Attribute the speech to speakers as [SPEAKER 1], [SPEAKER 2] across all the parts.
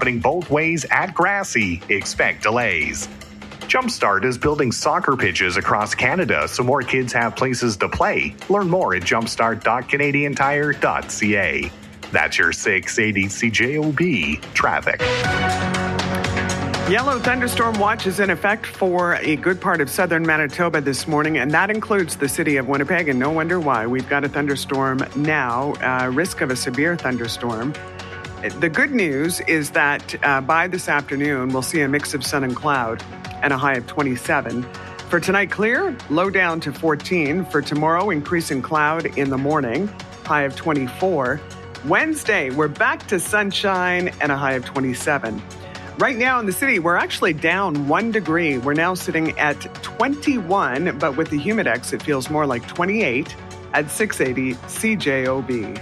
[SPEAKER 1] happening both ways at Grassy. Expect delays. Jumpstart is building soccer pitches across Canada so more kids have places to play. Learn more at jumpstart.canadiantire.ca. That's your 680 CJOB traffic.
[SPEAKER 2] Yellow thunderstorm watch is in effect for a good part of southern Manitoba this morning, and that includes the city of Winnipeg, and no wonder why. We've got a thunderstorm now, risk of a severe thunderstorm. The good news is that by this afternoon, we'll see a mix of sun and cloud and a high of 27. For tonight, clear, low down to 14. For tomorrow, increasing cloud in the morning, high of 24. Wednesday, we're back to sunshine and a high of 27. Right now in the city, we're actually down 1 degree. We're now sitting at 21, but with the humidex, it feels more like 28 at 680 CJOB.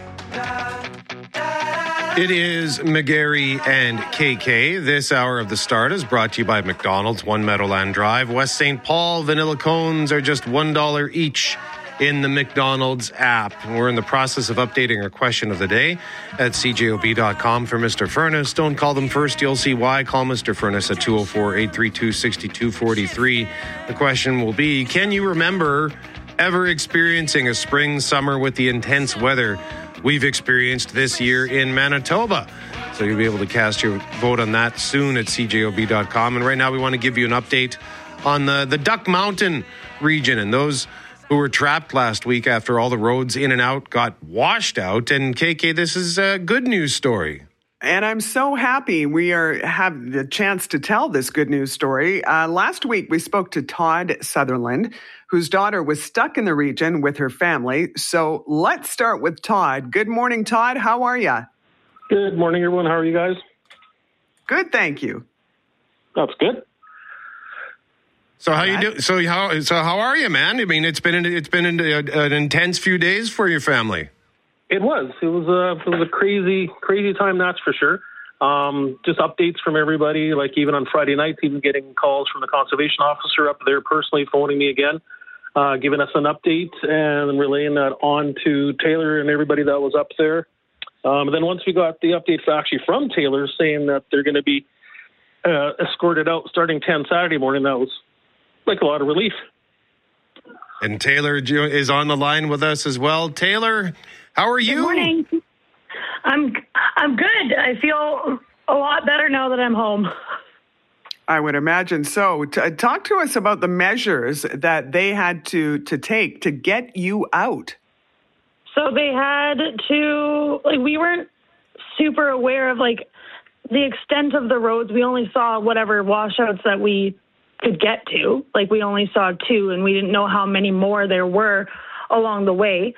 [SPEAKER 3] It is McGarry and KK. This hour of the start is brought to you by McDonald's, 1 Meadowland Drive. West St. Paul, vanilla cones are just $1 each in the McDonald's app. We're in the process of updating our question of the day at cjob.com for Mr. Furness. Don't call them first. You'll see why. Call Mr. Furness at 204-832-6243. The question will be, can you remember ever experiencing a spring, summer with the intense weather we've experienced this year in Manitoba? So you'll be able to cast your vote on that soon at cjob.com. And right now we want to give you an update on the Duck Mountain region and those who were trapped last week after all the roads in and out got washed out. And KK, this is a good news story.
[SPEAKER 2] And I'm so happy we have the chance to tell this good news story. Last week, we spoke to Todd Sutherland, whose daughter was stuck in the region with her family. So let's start with Todd. Good morning, Todd. How are you?
[SPEAKER 4] Good morning, everyone. How are you guys?
[SPEAKER 2] Good, thank you.
[SPEAKER 4] That's good.
[SPEAKER 3] So how you do? So how are you, man? I mean, it's been an intense few days for your family.
[SPEAKER 4] It was a crazy time, that's for sure. Just updates from everybody, like even on Friday nights, even getting calls from the conservation officer up there personally phoning me again, giving us an update and relaying that on to Taylor and everybody that was up there. And then once we got the update from Taylor saying that they're going to be escorted out starting 10 Saturday morning, that was like a lot of relief.
[SPEAKER 3] And Taylor is on the line with us as well. Taylor, how are you?
[SPEAKER 5] Good morning. I'm good. I feel a lot better now that I'm home.
[SPEAKER 2] I would imagine so. Talk to us about the measures that they had to take to get you out.
[SPEAKER 5] So they had to, we weren't super aware of, the extent of the roads. We only saw whatever washouts that we could get to. We only saw 2, and we didn't know how many more there were along the way.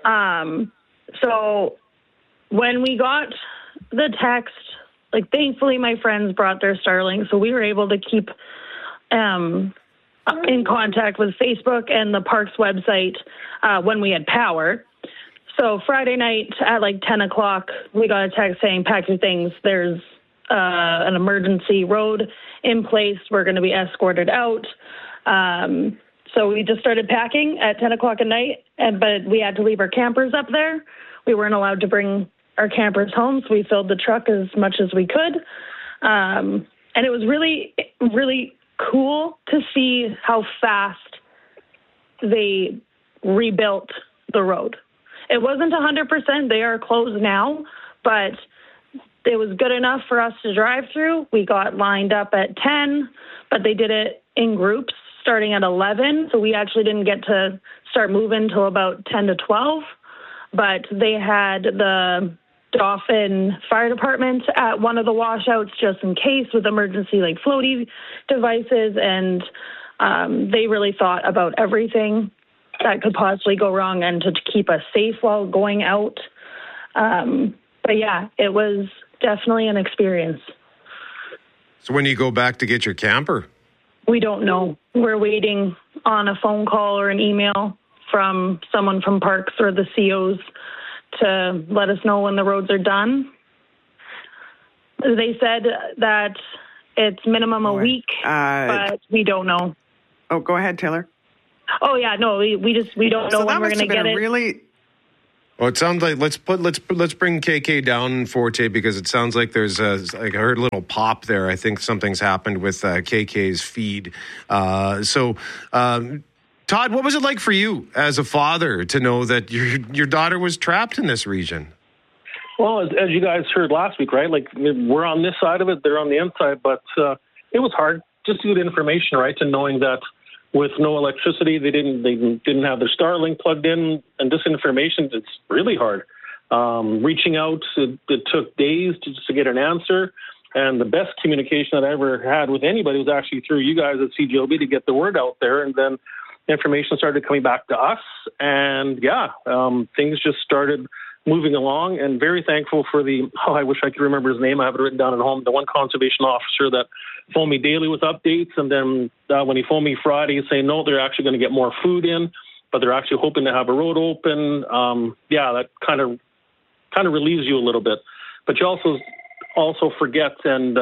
[SPEAKER 5] So when we got the text, thankfully my friends brought their Starlink, so we were able to keep in contact with Facebook and the park's website when we had power. So Friday night at 10 o'clock, we got a text saying, pack your things. There's an emergency road in place. We're going to be escorted out. So we just started packing at 10 o'clock at night, but we had to leave our campers up there. We weren't allowed to bring our campers home, so we filled the truck as much as we could. And it was really, really cool to see how fast they rebuilt the road. It wasn't 100%. They are closed now, but it was good enough for us to drive through. We got lined up at 10, but they did it in groups starting at 11. So we actually didn't get to start moving till about 10 to 12. But they had the Dauphin Fire Department at one of the washouts just in case with emergency floaty devices. And they really thought about everything that could possibly go wrong and to keep us safe while going out. But yeah, it was definitely an experience.
[SPEAKER 3] So when do you go back to get your camper?
[SPEAKER 5] We don't know. We're waiting on a phone call or an email from someone from Parks or the COs to let us know when the roads are done. They said that it's minimum a week, but we don't know.
[SPEAKER 2] Oh, go ahead, Taylor.
[SPEAKER 5] Oh, yeah, no, we don't know when we're going to get it.
[SPEAKER 3] Well, it sounds like let's bring KK down, Forte, because it sounds like there's I heard a little pop there. I think something's happened with KK's feed. Todd, what was it like for you as a father to know that your daughter was trapped in this region?
[SPEAKER 4] Well, as you guys heard last week, right? Like, we're on this side of it, they're on the inside, but it was hard just to get information, right? And knowing that with no electricity, they didn't have their Starlink plugged in, and this information, it's really hard. Reaching out, it took days to get an answer, and the best communication that I ever had with anybody was actually through you guys at CJOB to get the word out there, and then information started coming back to us, and things just started moving along, and very thankful for I wish I could remember his name. I have it written down at home. The one conservation officer that phoned me daily with updates, and then when he phoned me Friday saying, no, they're actually going to get more food in, but they're actually hoping to have a road open. That kind of relieves you a little bit. But you also forget, and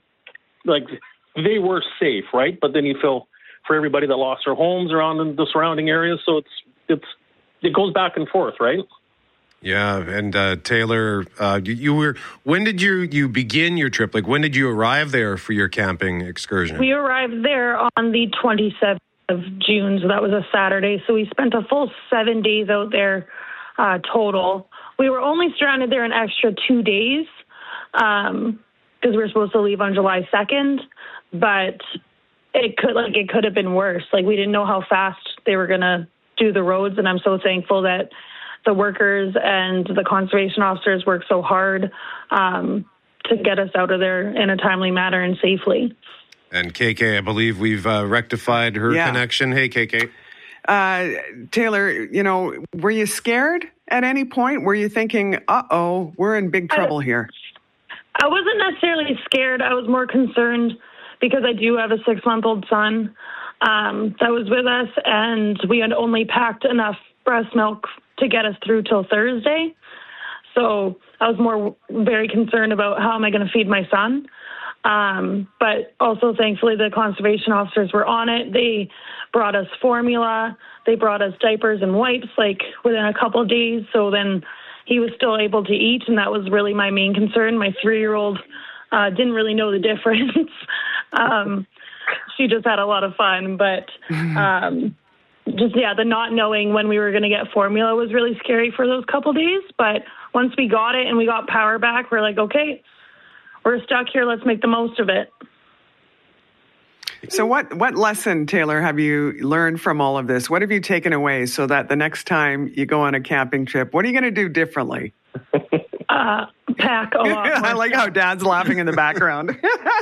[SPEAKER 4] they were safe, right? But then you feel for everybody that lost their homes around in the surrounding areas, so it goes back and forth, right?
[SPEAKER 3] Yeah, and Taylor, when did you begin your trip? Like, when did you arrive there for your camping excursion?
[SPEAKER 5] We arrived there on the 27th of June, so that was a Saturday. So we spent a full 7 days out there total. We were only stranded there an extra 2 days because we were supposed to leave on July 2nd, but it could have been worse. Like, we didn't know how fast they were going to do the roads, and I'm so thankful that the workers and the conservation officers worked so hard to get us out of there in a timely manner and safely.
[SPEAKER 3] And KK, I believe we've rectified her connection. Hey, KK.
[SPEAKER 2] Taylor, were you scared at any point? Were you thinking, we're in big trouble here?
[SPEAKER 5] I wasn't necessarily scared. I was more concerned because I do have a 6-month-old son that was with us, and we had only packed enough breast milk to get us through till Thursday. So I was very concerned about how am I going to feed my son. But also, thankfully, the conservation officers were on it. They brought us formula. They brought us diapers and wipes, within a couple of days. So then he was still able to eat, and that was really my main concern. My 3-year-old didn't really know the difference. She just had a lot of fun, but the not knowing when we were going to get formula was really scary for those couple days. But once we got it and we got power back, we're like, okay, we're stuck here. Let's make the most of it.
[SPEAKER 2] So what lesson, Taylor, have you learned from all of this? What have you taken away so that the next time you go on a camping trip, what are you going to do differently?
[SPEAKER 5] Pack a lot more.
[SPEAKER 2] I like how Dad's laughing in the background.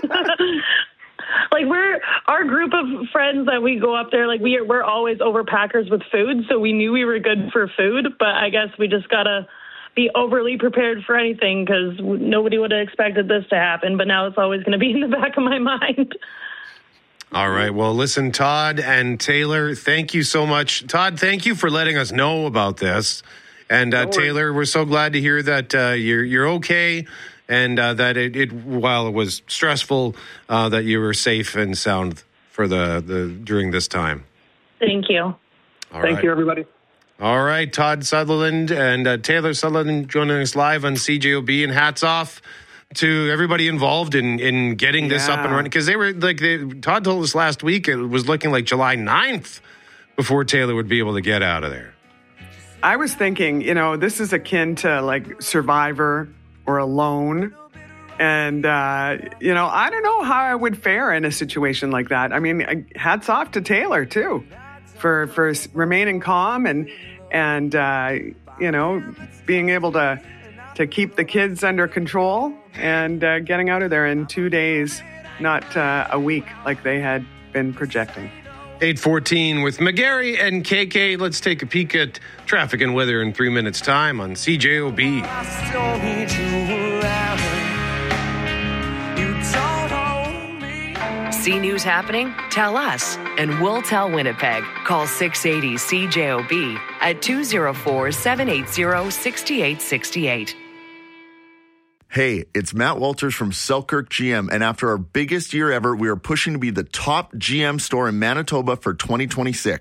[SPEAKER 5] Our group of friends that we go up there, we're always overpackers with food, so we knew we were good for food, but I guess we just got to be overly prepared for anything because nobody would have expected this to happen, but now it's always going to be in the back of my mind.
[SPEAKER 3] All right. Well, listen, Todd and Taylor, thank you so much. Todd, thank you for letting us know about this. And Taylor, we're so glad to hear that you're okay. And that while it was stressful, that you were safe and sound for during this time.
[SPEAKER 5] Thank you.
[SPEAKER 4] Thank you, everybody.
[SPEAKER 3] All right, Todd Sutherland and Taylor Sutherland joining us live on CJOB, and hats off to everybody involved in getting this up and running, because they were Todd told us last week it was looking like July 9th before Taylor would be able to get out of there.
[SPEAKER 2] I was thinking, this is akin to Survivor or Alone. And, I don't know how I would fare in a situation like that. I mean, hats off to Taylor, too, for remaining calm and being able to keep the kids under control and getting out of there in 2 days, not a week like they had been projecting.
[SPEAKER 3] 8:14 with McGarry and KK. Let's take a peek at traffic and weather in 3 minutes' time on CJOB.
[SPEAKER 6] See news happening? Tell us, and we'll tell Winnipeg. Call 680-CJOB at 204-780-6868.
[SPEAKER 7] Hey, it's Matt Walters from Selkirk GM, and after our biggest year ever, we are pushing to be the top GM store in Manitoba for 2026.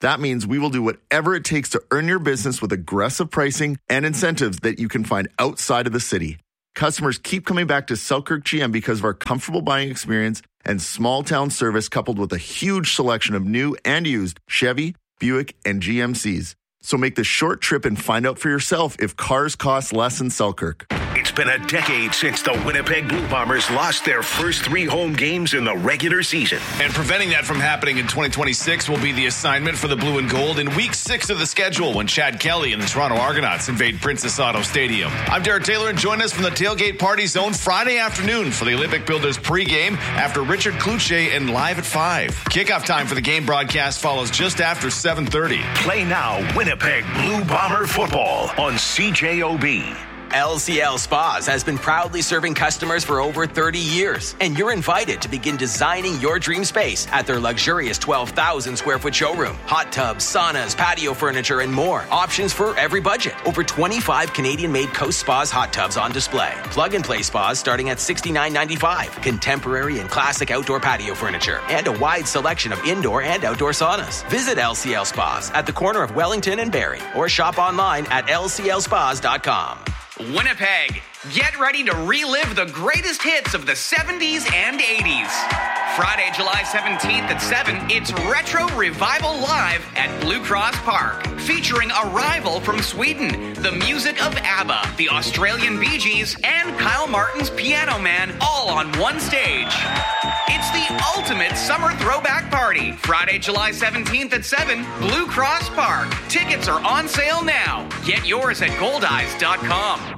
[SPEAKER 7] That means we will do whatever it takes to earn your business with aggressive pricing and incentives that you can find outside of the city. Customers keep coming back to Selkirk GM because of our comfortable buying experience and small town service, coupled with a huge selection of new and used Chevy, Buick, and GMCs. So make the short trip and find out for yourself if cars cost less in Selkirk.
[SPEAKER 8] It's been a decade since the Winnipeg Blue Bombers lost their first 3 home games in the regular season.
[SPEAKER 9] And preventing that from happening in 2026 will be the assignment for the Blue and Gold in Week 6 of the schedule when Chad Kelly and the Toronto Argonauts invade Princess Auto Stadium. I'm Derek Taylor, and join us from the Tailgate Party Zone Friday afternoon for the Olympic Builders pregame after Richard Cloutier and Live at 5. Kickoff time for the game broadcast follows just after 7:30.
[SPEAKER 8] Play now Winnipeg Blue Bomber football on CJOB.
[SPEAKER 10] LCL Spas has been proudly serving customers for over 30 years, and you're invited to begin designing your dream space at their luxurious 12,000 square foot showroom. Hot tubs, saunas, patio furniture, and more. Options for every budget. Over 25 Canadian-made Coast Spas hot tubs on display. Plug-and-play spas starting at $69.95. Contemporary and classic outdoor patio furniture, and a wide selection of indoor and outdoor saunas. Visit LCL Spas at the corner of Wellington and Barrie, or shop online at lclspas.com.
[SPEAKER 11] Winnipeg, get ready to relive the greatest hits of the 70s and 80s. Friday, July 17th at 7, it's Retro Revival Live at Blue Cross Park, featuring Arrival from Sweden, the music of ABBA, the Australian Bee Gees, and Kyle Martin's Piano Man, all on one stage. It's the ultimate summer throwback party. Friday, July 17th at 7, Blue Cross Park. Tickets are on sale now. Get yours at goldeyes.com.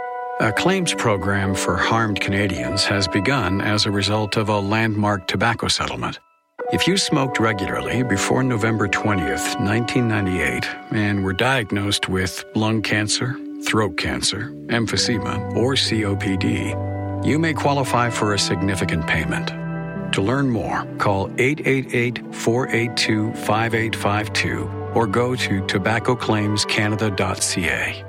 [SPEAKER 12] A claims program for harmed Canadians has begun as a result of a landmark tobacco settlement. If you smoked regularly before November 20th, 1998, and were diagnosed with lung cancer, throat cancer, emphysema, or COPD, you may qualify for a significant payment. To learn more, call 888-482-5852 or go to tobaccoclaimscanada.ca.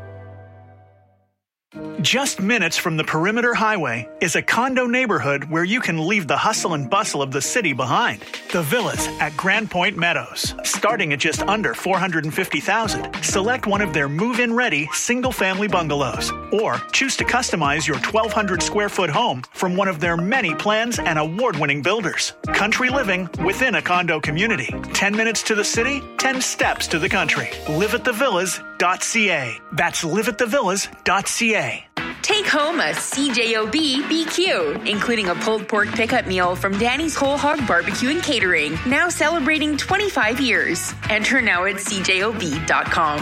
[SPEAKER 13] Just minutes from the Perimeter Highway is a condo neighborhood where you can leave the hustle and bustle of the city behind. The Villas at Grand Point Meadows. Starting at just under $450,000, select one of their move-in ready single-family bungalows, or choose to customize your 1,200 square foot home from one of their many plans and award-winning builders. Country living within a condo community. 10 minutes to the city, 10 steps to the country. liveatthevillas.ca. That's liveatthevillas.ca.
[SPEAKER 14] Take home a CJOB BQ, including a pulled pork pickup meal from Danny's Whole Hog Barbecue and Catering, now celebrating 25 years. Enter now at CJOB.com.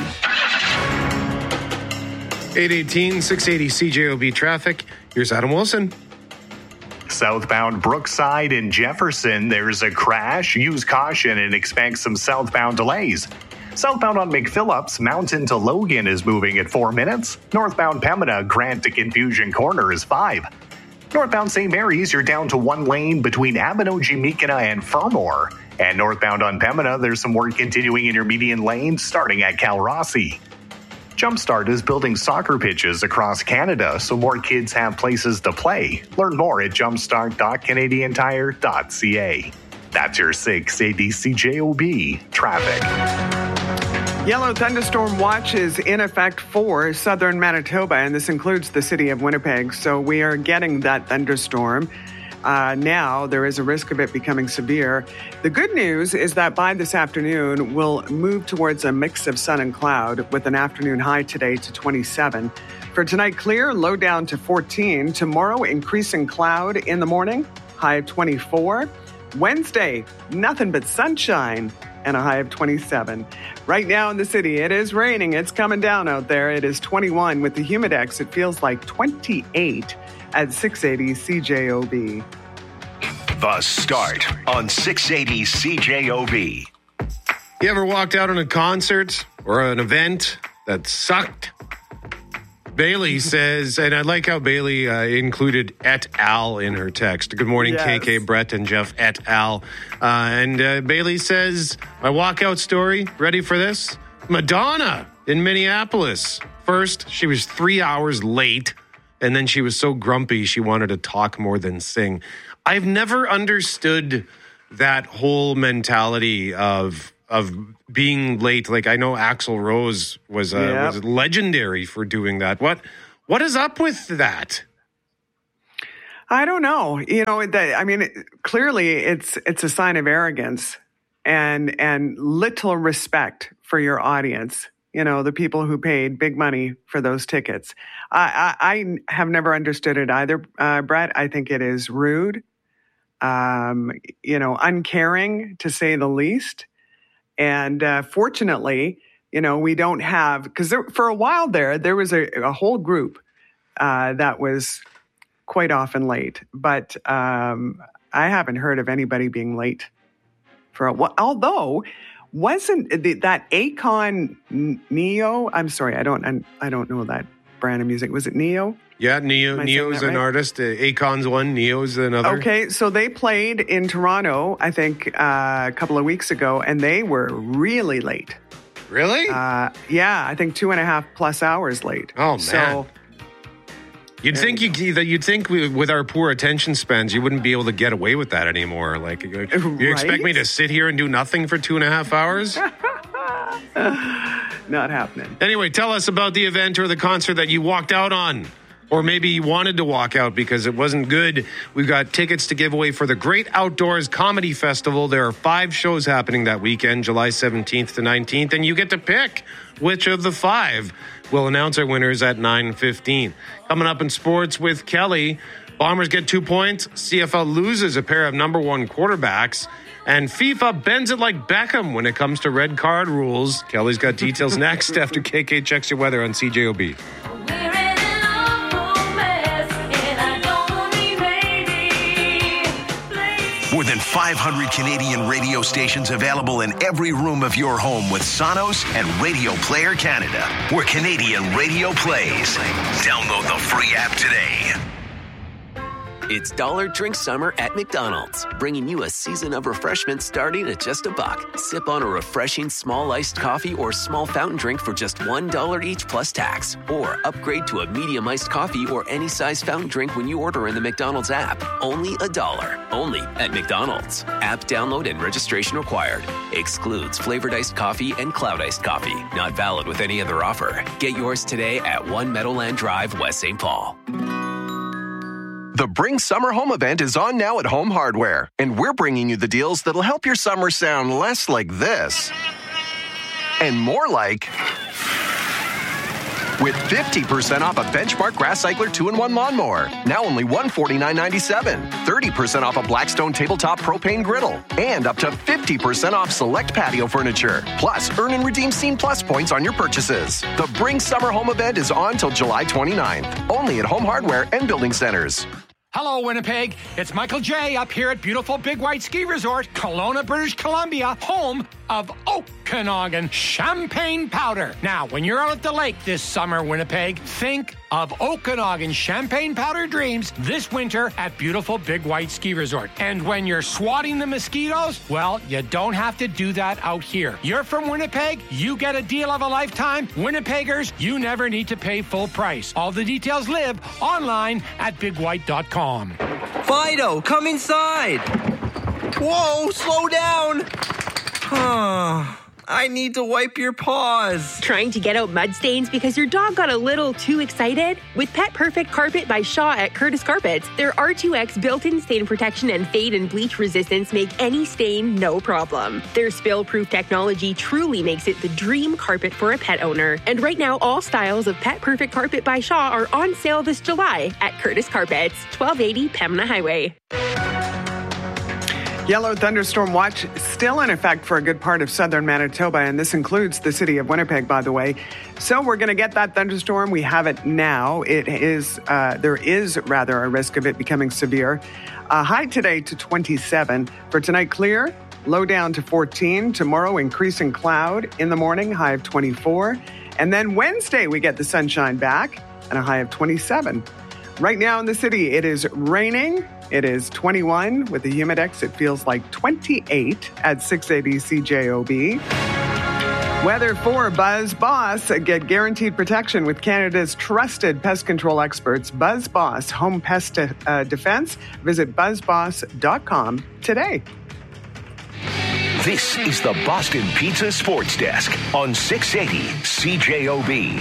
[SPEAKER 3] 818 680 CJOB traffic. Here's Adam Wilson.
[SPEAKER 1] Southbound Brookside and Jefferson, there's a crash. Use caution and expect some southbound delays. Southbound on McPhillips, Mountain to Logan is moving at 4 minutes. Northbound Pembina, Grant to Confusion Corner is 5. Northbound St. Mary's, you're down to 1 lane between Abinogi-Meekina and Fermor. And northbound on Pembina, there's some work continuing in your median lane starting at Calrossie. Jumpstart is building soccer pitches across Canada so more kids have places to play. Learn more at jumpstart.canadiantire.ca. That's your 680 CJOB traffic.
[SPEAKER 2] Yellow thunderstorm watch is in effect for southern Manitoba, and this includes the city of Winnipeg. So we are getting that thunderstorm. Now there is a risk of it becoming severe. The good news is that by this afternoon, we'll move towards a mix of sun and cloud with an afternoon high today to 27. For tonight, clear, low down to 14. Tomorrow, increasing cloud in the morning, high of 24. Wednesday, nothing but sunshine and a high of 27. Right now in the city, it is raining. It's coming down out there. It is 21 with the Humidex. It feels like 28 at 680 CJOB.
[SPEAKER 8] The Start on 680 CJOB.
[SPEAKER 3] You ever walked out on a concert or an event that sucked? Bailey says, and I like how Bailey included et al. In her text. Good morning, yes. KK, Brett, and Jeff et al. And Bailey says, my walkout story, ready for this? Madonna in Minneapolis. First, she was 3 hours late, and then she was so grumpy she wanted to talk more than sing. I've never understood that whole mentality of being late. Like, I know Axl Rose was legendary for doing that. What is up with that?
[SPEAKER 2] I don't know. Clearly it's a sign of arrogance and little respect for your audience. The people who paid big money for those tickets. I have never understood it either, Brett. I think it is rude, uncaring to say the least. And fortunately, we don't have, because for a while there was a whole group that was quite often late. But I haven't heard of anybody being late for a while. Although, wasn't that Akon Neo? I'm sorry, I don't know that brand of music. Was it Neo?
[SPEAKER 3] Yeah, Neo's an artist. Akon's one, Neo's another.
[SPEAKER 2] Okay, so they played in Toronto, I think, a couple of weeks ago, and they were really late.
[SPEAKER 3] Really?
[SPEAKER 2] Yeah, I think 2.5+ hours late.
[SPEAKER 3] Oh, man.
[SPEAKER 2] So,
[SPEAKER 3] You'd think with our poor attention spans, you wouldn't be able to get away with that anymore. Like, you expect me to sit here and do nothing for 2.5 hours?
[SPEAKER 2] Not happening.
[SPEAKER 3] Anyway, tell us about the event or the concert that you walked out on. Or maybe you wanted to walk out because it wasn't good. We've got tickets to give away for the Great Outdoors Comedy Festival. There are 5 shows happening that weekend, July 17th to 19th, and you get to pick which of the 5. We'll announce our winners at 9:15. Coming up in sports with Kelly, Bombers get 2 points. CFL loses a pair of number 1 quarterbacks. And FIFA bends it like Beckham when it comes to red card rules. Kelly's got details next after KK checks your weather on CJOB.
[SPEAKER 8] More than 500 Canadian radio stations available in every room of your home with Sonos and Radio Player Canada, where Canadian radio plays. Download the free app today.
[SPEAKER 15] It's Dollar Drink Summer at McDonald's, bringing you a season of refreshment starting at just $1. Sip on a refreshing small iced coffee or small fountain drink for just $1 each plus tax. Or upgrade to a medium iced coffee or any size fountain drink when you order in the McDonald's app. Only $1. Only at McDonald's. App download and registration required. Excludes flavored iced coffee and cloud iced coffee. Not valid with any other offer. Get yours today at 1 Meadowland Drive, West St. Paul.
[SPEAKER 16] The Bring Summer Home event is on now at Home Hardware, and we're bringing you the deals that'll help your summer sound less like this and more like, with 50% off a Benchmark Grass Cycler 2-in-1 lawnmower, now only $149.97, 30% off a Blackstone tabletop propane griddle, and up to 50% off select patio furniture. Plus, earn and redeem Scene Plus points on your purchases. The Bring Summer Home event is on till July 29th, only at Home Hardware and Building Centers.
[SPEAKER 17] Hello, Winnipeg. It's Michael J. up here at beautiful Big White Ski Resort, Kelowna, British Columbia, home of Okanagan Champagne Powder. Now, when you're out at the lake this summer, Winnipeg, think of Okanagan Champagne Powder dreams this winter at beautiful Big White Ski Resort. And when you're swatting the mosquitoes, well, you don't have to do that out here. You're from Winnipeg, you get a deal of a lifetime. Winnipeggers, you never need to pay full price. All the details live online at bigwhite.com.
[SPEAKER 18] Fido, come inside. Whoa, slow down. I need to wipe your paws.
[SPEAKER 19] Trying to get out mud stains because your dog got a little too excited? With Pet Perfect Carpet by Shaw at Curtis Carpets, their R2X built-in stain protection and fade and bleach resistance make any stain no problem. Their spill-proof technology truly makes it the dream carpet for a pet owner. And right now, all styles of Pet Perfect Carpet by Shaw are on sale this July at Curtis Carpets, 1280 Pembina Highway.
[SPEAKER 2] Yellow thunderstorm watch still in effect for a good part of southern Manitoba, and this includes the city of Winnipeg, by the way. So we're going to get that thunderstorm. We have it now. There is a risk of it becoming severe. High today to 27. For tonight, clear. Low down to 14. Tomorrow, increasing cloud in the morning, high of 24. And then Wednesday, we get the sunshine back and a high of 27. Right now in the city, it is raining. It is 21 with the Humidex. It feels like 28 at 680 CJOB. Weather for Buzz Boss. Get guaranteed protection with Canada's trusted pest control experts, Buzz Boss Home Pest Defense. Visit buzzboss.com today.
[SPEAKER 8] This is the Boston Pizza Sports Desk on 680 CJOB.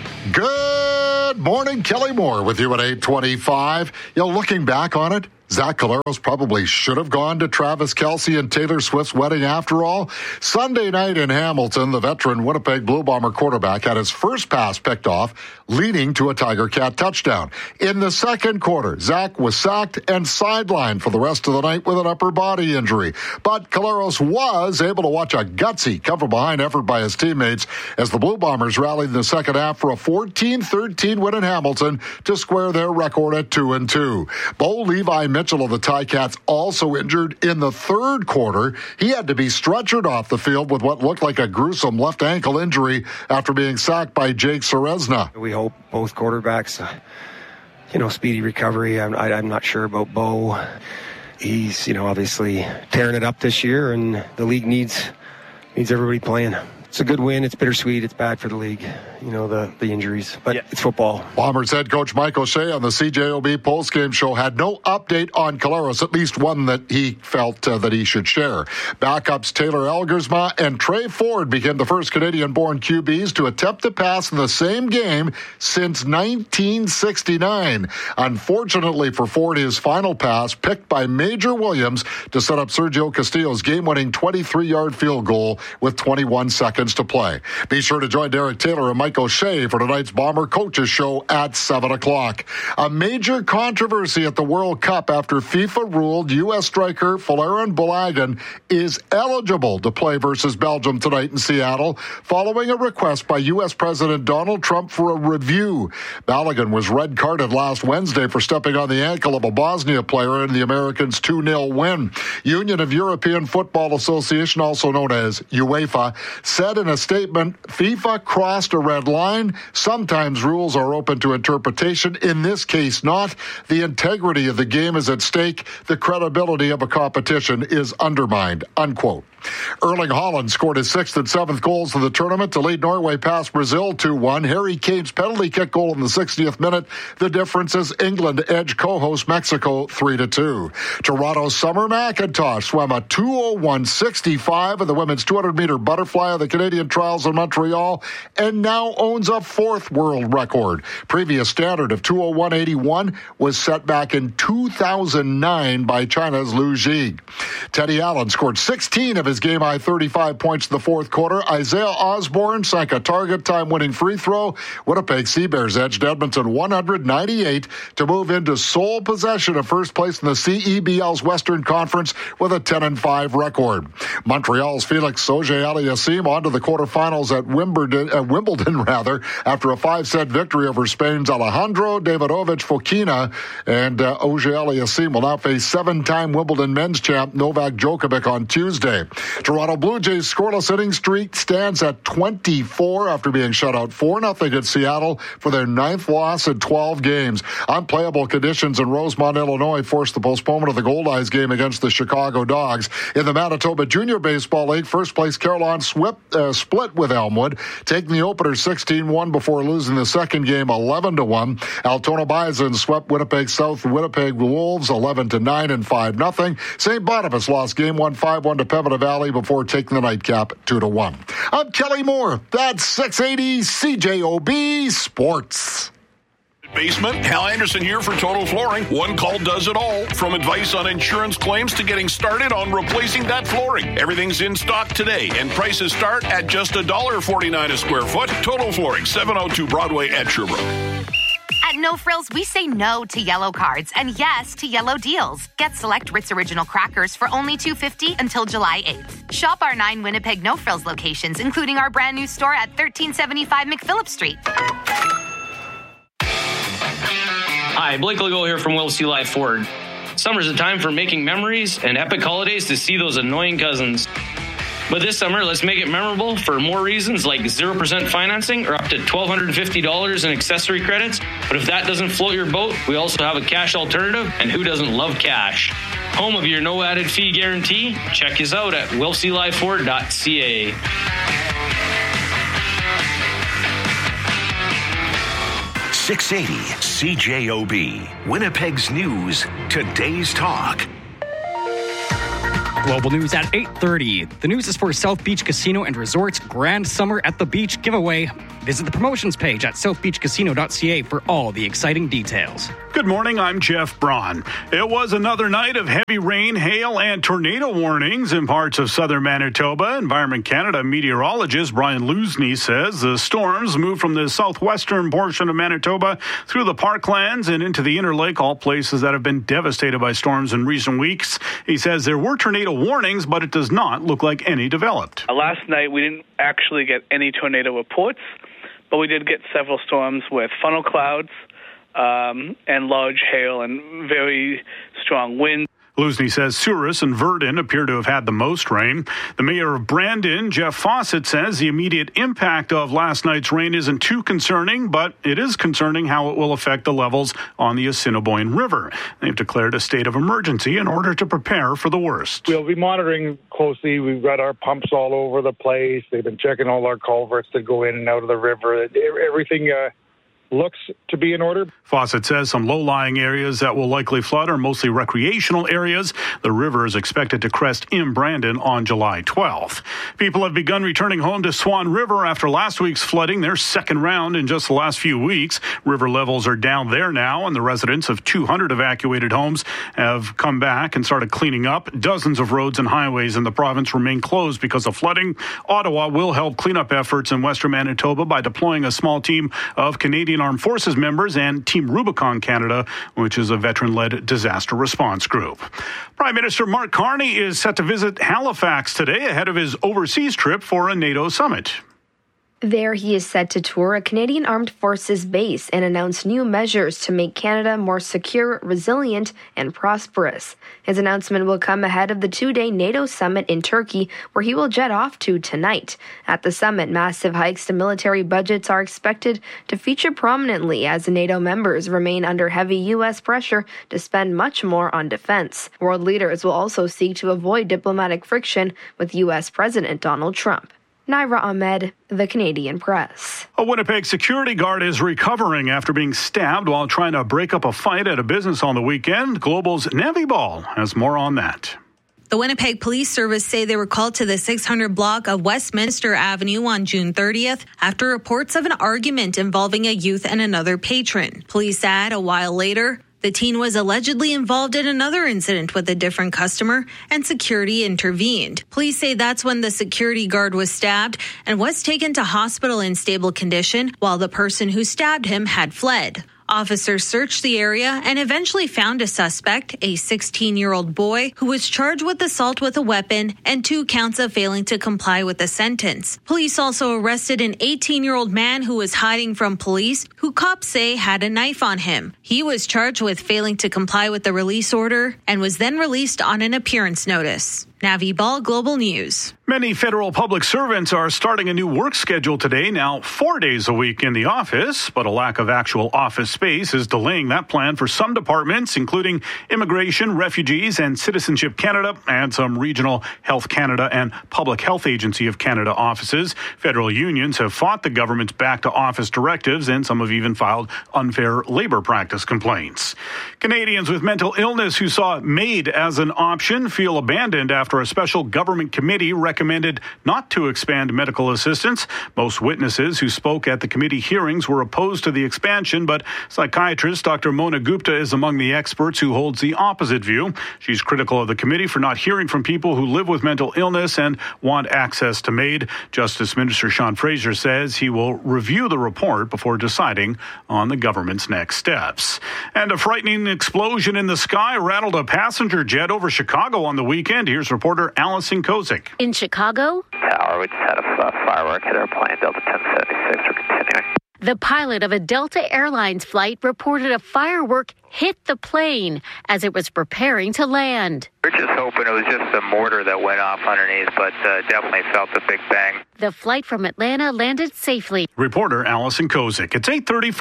[SPEAKER 20] Good morning, Kelly Moore with you at 8:25. Looking back on it, Zach Collaros probably should have gone to Travis Kelce and Taylor Swift's wedding after all. Sunday night in Hamilton, the veteran Winnipeg Blue Bomber quarterback had his first pass picked off, leading to a Tiger Cat touchdown. In the second quarter, Zach was sacked and sidelined for the rest of the night with an upper body injury. But Collaros was able to watch a gutsy come from behind effort by his teammates as the Blue Bombers rallied in the second half for a 14-13 win in Hamilton to square their record at 2-2. Bo Levi Mitchell of the Ticats also injured in the third quarter. He had to be stretchered off the field with what looked like a gruesome left ankle injury after being sacked by Jake Serezna.
[SPEAKER 21] We hope both quarterbacks, speedy recovery. I'm not sure about Bo. He's, obviously tearing it up this year, and the league needs everybody playing. It's a good win. It's bittersweet. It's bad for the league, the injuries, but It's football.
[SPEAKER 20] Bombers head coach Mike O'Shea on the CJOB postgame show had no update on Collaros, at least one that he felt that he should share. Backups Taylor Elgersma and Trey Ford became the first Canadian-born QBs to attempt to pass in the same game since 1969. Unfortunately for Ford, his final pass picked by Major Williams to set up Sergio Castillo's game-winning 23-yard field goal with 21 seconds to play. Be sure to join Derek Taylor and Mike O'Shea for tonight's Bomber Coaches Show at 7 o'clock. A major controversy at the World Cup after FIFA ruled U.S. striker Folarin Balogun is eligible to play versus Belgium tonight in Seattle, following a request by U.S. President Donald Trump for a review. Balogun was red-carded last Wednesday for stepping on the ankle of a Bosnia player in the Americans' 2-0 win. Union of European Football Association, also known as UEFA, said in a statement, FIFA crossed a red line. Sometimes rules are open to interpretation. In this case, not. The integrity of the game is at stake. The credibility of a competition is undermined, unquote. Erling Haaland scored his 6th and 7th goals of the tournament to lead Norway past Brazil 2-1. Harry Kane's penalty kick goal in the 60th minute. The difference is England edged co-host Mexico 3-2. Toronto's Summer McIntosh swam a 2:01.65 in the women's 200-meter butterfly of the Canadian Trials in Montreal and now owns a 4th world record. Previous standard of 2:01.81 was set back in 2009 by China's Liu Jie. Teddy Allen scored 16 of his game-high 35 points in the fourth quarter. Isaiah Osborne sank a target time-winning free throw. Winnipeg Seabears edged Edmonton 198 to move into sole possession of first place in the CEBL's Western Conference with a 10-5 record. Montreal's Felix Auger-Aliassime on to the quarterfinals at Wimbledon after a 5-set victory over Spain's Alejandro Davidovich Fokina. And Auger-Aliassime will now face 7-time Wimbledon men's champ Novak Djokovic on Tuesday. Toronto Blue Jays' scoreless inning streak stands at 24 after being shut out 4-0 at Seattle for their 9th loss in 12 games. Unplayable conditions in Rosemont, Illinois forced the postponement of the Goldeyes game against the Chicago Dogs. In the Manitoba Junior Baseball League, first place Carillon split with Elmwood, taking the opener 16-1 before losing the second game 11-1. Altona Bison swept Winnipeg South Winnipeg Wolves 11-9 and 5-0. St. Boniface lost game 1 5-1 to Pembina Valley before taking the nightcap 2-1. I'm Kelly Moore. That's 680 CJOB Sports.
[SPEAKER 22] Basement, Hal Anderson here for Total Flooring. One call does it all. From advice on insurance claims to getting started on replacing that flooring. Everything's in stock today, and prices start at just $1.49 a square foot. Total Flooring, 702 Broadway at Sherbrooke.
[SPEAKER 23] At No Frills, we say no to yellow cards and yes to yellow deals. Get select Ritz Original crackers for only $2.50 until July 8th. Shop our 9 Winnipeg No Frills locations, including our brand new store at 1375 McPhillip Street.
[SPEAKER 24] Hi, Blake Legault here from Will C. Life Ford. Summer's a time for making memories and epic holidays to see those annoying cousins. But this summer, let's make it memorable for more reasons like 0% financing or up to $1,250 in accessory credits. But if that doesn't float your boat, we also have a cash alternative, and who doesn't love cash? Home of your no added fee guarantee? Check us out at willclifeford.ca.
[SPEAKER 8] .680 CJOB, Winnipeg's News, Today's Talk.
[SPEAKER 4] Global News at 8:30. The news is for South Beach Casino and Resort's Grand Summer at the Beach giveaway. Visit the promotions page at southbeachcasino.ca for all the exciting details.
[SPEAKER 5] Good morning, I'm Jeff Braun. It was another night of heavy rain, hail, and tornado warnings in parts of southern Manitoba. Environment Canada meteorologist Brian Lusney says the storms moved from the southwestern portion of Manitoba through the parklands and into the Inner Lake, all places that have been devastated by storms in recent weeks. He says there were tornado warnings, but it does not look like any developed.
[SPEAKER 6] Last night, we didn't actually get any tornado reports, but we did get several storms with funnel clouds and large hail and very strong winds.
[SPEAKER 5] Lusney says Souris and Verdun appear to have had the most rain. The mayor of Brandon, Jeff Fawcett, says the immediate impact of last night's rain isn't too concerning, but it is concerning how it will affect the levels on the Assiniboine River. They've declared a state of emergency in order to prepare for the worst.
[SPEAKER 7] We'll be monitoring closely. We've got our pumps all over the place. They've been checking all our culverts that go in and out of the river. Everything looks to be in order.
[SPEAKER 5] Fawcett says some low-lying areas that will likely flood are mostly recreational areas. The river is expected to crest in Brandon on July 12th. People have begun returning home to Swan River after last week's flooding, their second round in just the last few weeks. River levels are down there now, and the residents of 200 evacuated homes have come back and started cleaning up. Dozens of roads and highways in the province remain closed because of flooding. Ottawa will help cleanup efforts in western Manitoba by deploying a small team of Canadian Armed Forces members and Team Rubicon Canada, which is a veteran-led disaster response group. Prime Minister Mark Carney is set to visit Halifax today ahead of his overseas trip for a NATO summit.
[SPEAKER 25] There, he is set to tour a Canadian Armed Forces base and announce new measures to make Canada more secure, resilient, and prosperous. His announcement will come ahead of the two-day NATO summit in Turkey, where he will jet off to tonight. At the summit, massive hikes to military budgets are expected to feature prominently as NATO members remain under heavy U.S. pressure to spend much more on defense. World leaders will also seek to avoid diplomatic friction with U.S. President Donald Trump. Naira Ahmed, The Canadian Press.
[SPEAKER 5] A Winnipeg security guard is recovering after being stabbed while trying to break up a fight at a business on the weekend. Global's Navi Ball has more on that.
[SPEAKER 26] The Winnipeg Police Service say they were called to the 600 block of Westminster Avenue on June 30th after reports of an argument involving a youth and another patron. Police add a while later, the teen was allegedly involved in another incident with a different customer, and security intervened. Police say that's when the security guard was stabbed and was taken to hospital in stable condition, while the person who stabbed him had fled. Officers searched the area and eventually found a suspect, a 16-year-old boy, who was charged with assault with a weapon and 2 counts of failing to comply with the sentence. Police also arrested an 18-year-old man who was hiding from police, who cops say had a knife on him. He was charged with failing to comply with the release order and was then released on an appearance notice. Navi Ball, Global News.
[SPEAKER 5] Many federal public servants are starting a new work schedule today, now 4 days a week in the office, but a lack of actual office space is delaying that plan for some departments, including Immigration, Refugees, and Citizenship Canada, and some regional Health Canada and Public Health Agency of Canada offices. Federal unions have fought the government's back-to-office directives, and some have even filed unfair labor practice complaints. Canadians with mental illness who saw MAID as an option feel abandoned after a special government committee recommended not to expand medical assistance. Most witnesses who spoke at the committee hearings were opposed to the expansion, but psychiatrist Dr. Mona Gupta is among the experts who holds the opposite view. She's critical of the committee for not hearing from people who live with mental illness and want access to MAID. Justice Minister Sean Fraser says he will review the report before deciding on the government's next steps. And a frightening explosion in the sky rattled a passenger jet over Chicago on the weekend. Here's reporter Allison Kozik.
[SPEAKER 27] In Chicago,
[SPEAKER 28] Tower, we just had a firework hit our plane, Delta 1076. We're continuing.
[SPEAKER 27] The pilot of a Delta Airlines flight reported a firework hit the plane as it was preparing to land.
[SPEAKER 28] We're just hoping it was just a mortar that went off underneath, but definitely felt a big bang.
[SPEAKER 27] The flight from Atlanta landed safely.
[SPEAKER 5] Reporter Allison Kozik. It's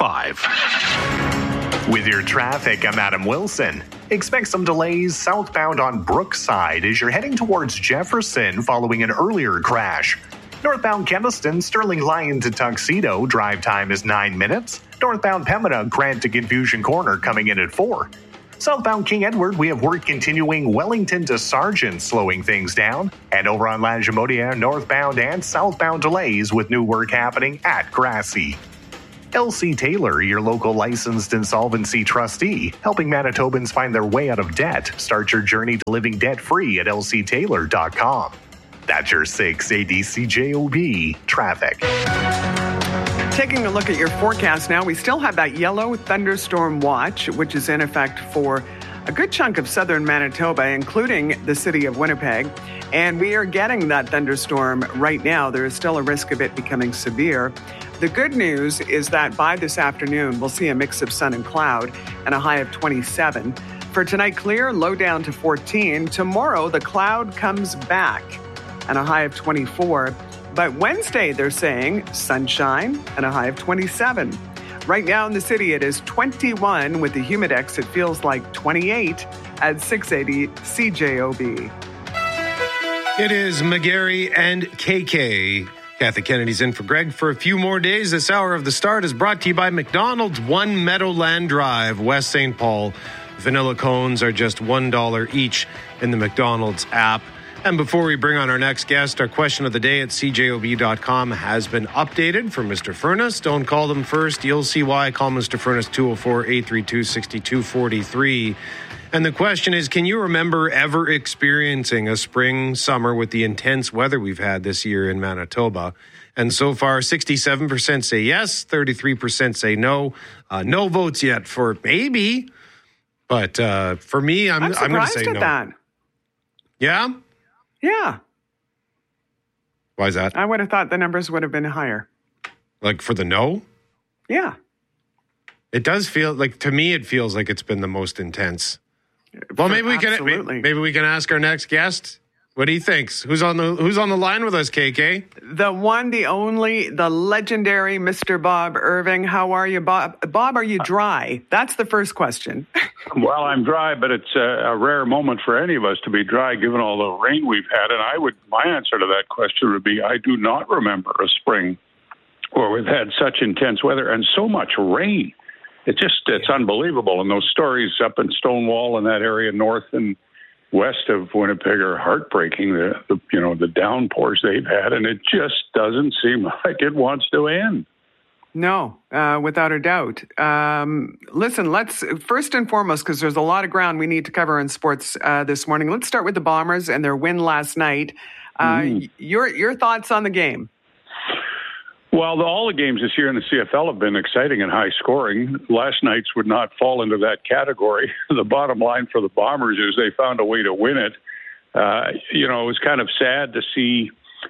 [SPEAKER 5] 8:35.
[SPEAKER 1] With your traffic, I'm Adam Wilson. Expect some delays southbound on Brookside as you're heading towards Jefferson following an earlier crash. Northbound Keniston, Sterling Lyon to Tuxedo, drive time is 9 minutes. Northbound Pembina, Grant to Confusion Corner coming in at 4. Southbound King Edward, we have work continuing Wellington to Sargent, slowing things down. And over on Lagimodiere, northbound and southbound delays with new work happening at Grassy. LC Taylor, your local licensed insolvency trustee, helping Manitobans find their way out of debt. Start your journey to living debt-free at lctaylor.com. That's your 680 CJOB traffic.
[SPEAKER 2] Taking a look at your forecast now, we still have that yellow thunderstorm watch, which is in effect for a good chunk of southern Manitoba, including the city of Winnipeg. And we are getting that thunderstorm right now. There is still a risk of it becoming severe. The good news is that by this afternoon, we'll see a mix of sun and cloud and a high of 27. For tonight, clear, low down to 14. Tomorrow, the cloud comes back and a high of 24. But Wednesday, they're saying sunshine and a high of 27. Right now in the city, it is 21. With the Humidex, it feels like 28 at 680 CJOB.
[SPEAKER 3] It is McGarry and KK. Kathy Kennedy's in for Greg for a few more days. This hour of The Start is brought to you by McDonald's, 1 Meadowland Drive, West St. Paul. Vanilla cones are just $1 each in the McDonald's app. And before we bring on our next guest, our question of the day at cjob.com has been updated for Mr. Furness. Don't call them first. You'll see why. Call Mr. Furness 204-832-6243. And the question is, can you remember ever experiencing a spring, summer with the intense weather we've had this year in Manitoba? And so far, 67% say yes, 33% say no. No votes yet for maybe. But for me, I'm going to say no.
[SPEAKER 2] That.
[SPEAKER 3] Yeah?
[SPEAKER 2] Yeah.
[SPEAKER 3] Why is that?
[SPEAKER 2] I would have thought the numbers would have been higher.
[SPEAKER 3] Like for the no?
[SPEAKER 2] Yeah.
[SPEAKER 3] It does feel like, to me, it feels like it's been the most intense. Well, maybe we can ask our next guest. What he thinks. Who's on the line with us, KK?
[SPEAKER 2] The one, the only, the legendary Mr. Bob Irving. How are you, Bob? Bob, are you dry? That's the first question.
[SPEAKER 9] Well, I'm dry, but it's a rare moment for any of us to be dry, given all the rain we've had. And my answer to that question would be, I do not remember a spring where we've had such intense weather and so much rain. It's unbelievable. And those stories up in Stonewall and that area north and west of Winnipeg are heartbreaking. The downpours they've had, and it just doesn't seem like it wants to end.
[SPEAKER 2] No, without a doubt. Listen, let's first and foremost, because there's a lot of ground we need to cover in sports this morning. Let's start with the Bombers and their win last night. Your thoughts on the game?
[SPEAKER 9] Well, all the games this year in the CFL have been exciting and high scoring. Last night's would not fall into that category. The bottom line for the Bombers is they found a way to win it. It was kind of sad to see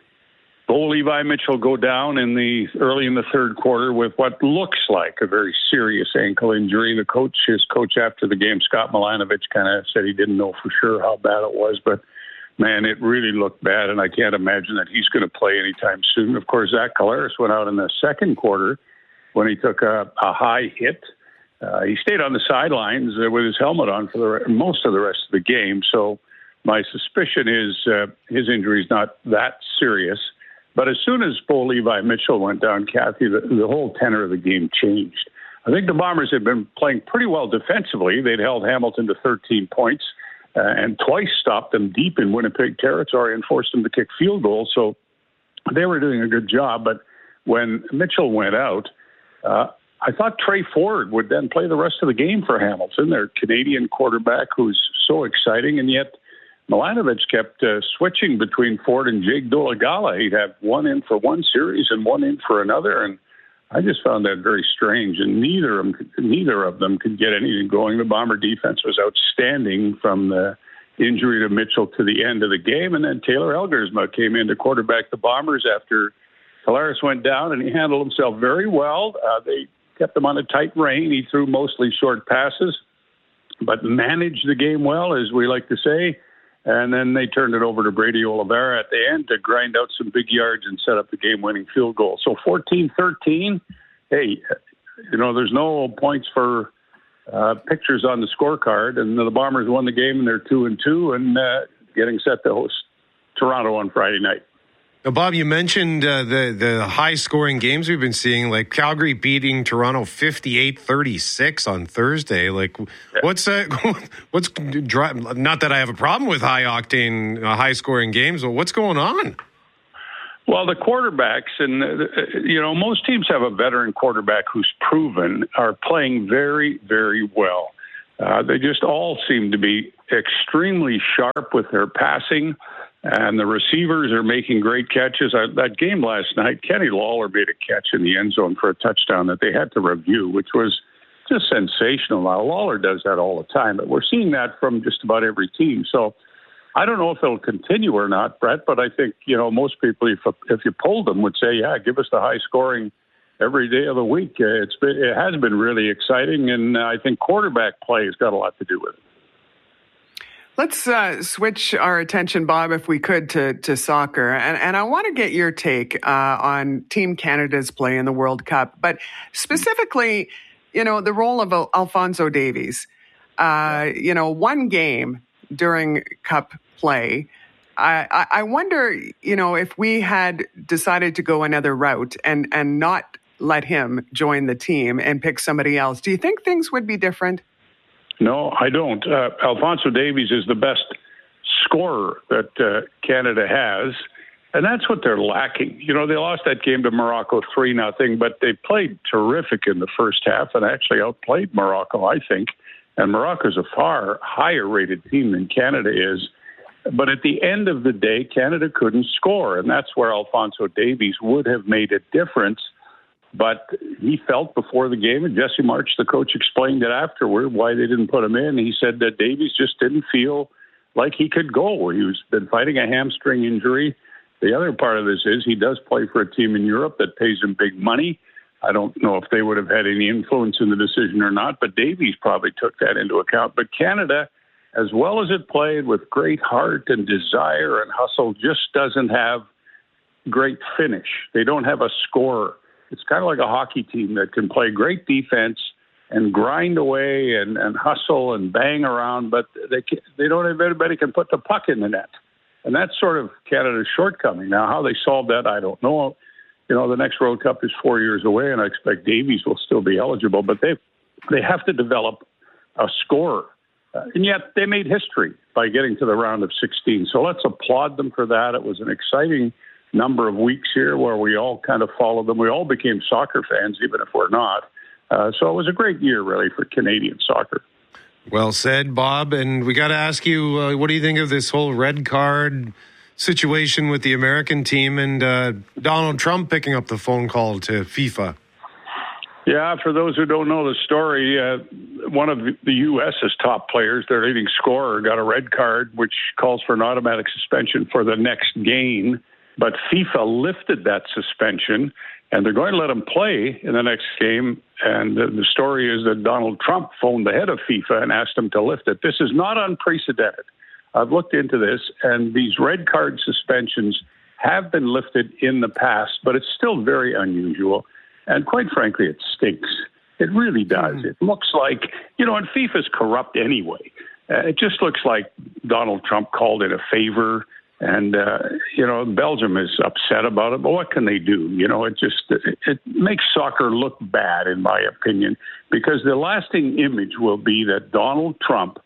[SPEAKER 9] Bo Levi Mitchell go down early in the third quarter with what looks like a very serious ankle injury. His coach after the game, Scott Milanovich, kind of said he didn't know for sure how bad it was, but man, it really looked bad, and I can't imagine that he's going to play anytime soon. Of course, Zach Collaros went out in the second quarter when he took a high hit. He stayed on the sidelines with his helmet on for most of the rest of the game, so my suspicion is his injury is not that serious. But as soon as Bo Levi Mitchell went down, Kathy, the whole tenor of the game changed. I think the Bombers had been playing pretty well defensively. They'd held Hamilton to 13 points. And twice stopped them deep in Winnipeg territory and forced them to kick field goals. So they were doing a good job. But when Mitchell went out, I thought Trey Ford would then play the rest of the game for Hamilton, their Canadian quarterback who's so exciting. And yet Milanovich kept switching between Ford and Jake Dolegala. He'd have one in for one series and one in for another. And I just found that very strange, and neither of them could get anything going. The Bomber defense was outstanding from the injury to Mitchell to the end of the game, and then Taylor Elgersma came in to quarterback the Bombers after Collaros went down, and he handled himself very well. They kept him on a tight rein. He threw mostly short passes, but managed the game well, as we like to say. And then they turned it over to Brady Oliveira at the end to grind out some big yards and set up the game-winning field goal. So 14-13, hey, there's no points for pictures on the scorecard. And the Bombers won the game, and they're 2-2 and getting set to host Toronto on Friday night.
[SPEAKER 3] Now, Bob, you mentioned the high-scoring games we've been seeing, like Calgary beating Toronto 58-36 on Thursday. Like, what's not that I have a problem with high-octane, high-scoring games, but what's going on?
[SPEAKER 9] Well, the quarterbacks, and most teams have a veteran quarterback who's proven, are playing very, very well. They just all seem to be extremely sharp with their passing. And the receivers are making great catches. That game last night, Kenny Lawler made a catch in the end zone for a touchdown that they had to review, which was just sensational. Now, Lawler does that all the time, but we're seeing that from just about every team. So I don't know if it'll continue or not, Brett, but I think, most people, if you polled them, would say, yeah, give us the high scoring every day of the week. It has been really exciting, and I think quarterback play has got a lot to do with it.
[SPEAKER 2] Let's switch our attention, Bob, if we could, to soccer. And I want to get your take on Team Canada's play in the World Cup, but specifically, the role of Alphonso Davies. One game during Cup play. I wonder, if we had decided to go another route and not let him join the team and pick somebody else, do you think things would be different?
[SPEAKER 9] No, I don't. Alphonso Davies is the best scorer that Canada has, and that's what they're lacking. They lost that game to Morocco 3-0, but they played terrific in the first half and actually outplayed Morocco, I think. And Morocco's a far higher-rated team than Canada is. But at the end of the day, Canada couldn't score, and that's where Alphonso Davies would have made a difference. But he felt before the game, and Jesse March, the coach, explained it afterward, why they didn't put him in. He said that Davies just didn't feel like he could go. He's been fighting a hamstring injury. The other part of this is he does play for a team in Europe that pays him big money. I don't know if they would have had any influence in the decision or not, but Davies probably took that into account. But Canada, as well as it played with great heart and desire and hustle, just doesn't have great finish. They don't have a scorer. It's kind of like a hockey team that can play great defense and grind away and hustle and bang around, but they don't have anybody can put the puck in the net. And that's sort of Canada's shortcoming. Now, how they solve that, I don't know. The next World Cup is 4 years away, and I expect Davies will still be eligible, but they have to develop a scorer. And yet they made history by getting to the round of 16. So let's applaud them for that. It was an exciting number of weeks here where we all kind of followed them. We all became soccer fans, even if we're not. So it was a great year, really, for Canadian soccer.
[SPEAKER 3] Well said, Bob. And we got to ask you, what do you think of this whole red card situation with the American team and Donald Trump picking up the phone call to FIFA?
[SPEAKER 9] Yeah, for those who don't know the story, one of the U.S.'s top players, their leading scorer, got a red card, which calls for an automatic suspension for the next game. But FIFA lifted that suspension, and they're going to let him play in the next game. And the story is that Donald Trump phoned the head of FIFA and asked him to lift it. This is not unprecedented. I've looked into this, and these red card suspensions have been lifted in the past, but it's still very unusual. And quite frankly, it stinks. It really does. It looks like, and FIFA's corrupt anyway. It just looks like Donald Trump called it a favor. And, Belgium is upset about it, but what can they do? It makes soccer look bad, in my opinion, because the lasting image will be that Donald Trump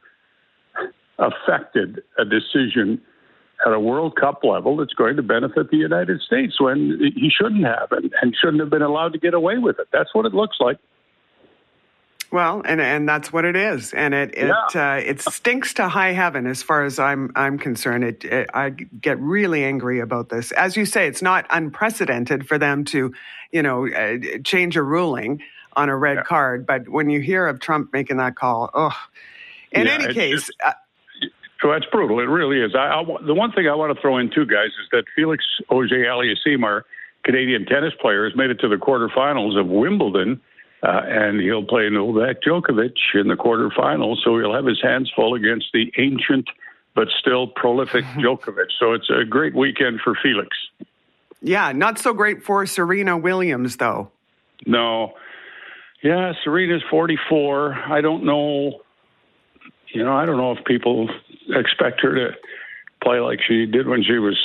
[SPEAKER 9] affected a decision at a World Cup level that's going to benefit the United States when he shouldn't have and shouldn't have been allowed to get away with it. That's what it looks like.
[SPEAKER 2] Well, and that's what it is, and it stinks to high heaven as far as I'm concerned. I get really angry about this. As you say, it's not unprecedented for them to, change a ruling on a red card. But when you hear of Trump making that call, in any case.
[SPEAKER 9] So that's brutal. It really is. The one thing I want to throw in, too, guys, is that Felix Auger-Aliassime, our Canadian tennis player, has made it to the quarterfinals of Wimbledon. And he'll play Novak Djokovic in the quarterfinals, so he'll have his hands full against the ancient but still prolific Djokovic. So it's a great weekend for Felix.
[SPEAKER 2] Yeah, not so great for Serena Williams, though.
[SPEAKER 9] No. Yeah, Serena's 44. I don't know. I don't know if people expect her to play like she did when she was